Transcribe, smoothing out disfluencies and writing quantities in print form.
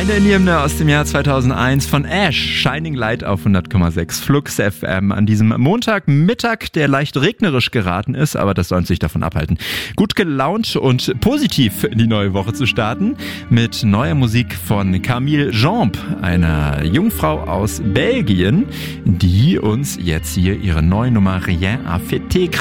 Eine Indie-Hymne aus dem Jahr 2001 von Ash, Shining Light auf 100,6 Flux FM an diesem Montagmittag, der leicht regnerisch geraten ist, aber das soll uns nicht davon abhalten, gut gelaunt und positiv in die neue Woche zu starten mit neuer Musik von Camille Jambe, einer Jungfrau aus Belgien, die uns jetzt hier ihre neue Nummer Rien à fêter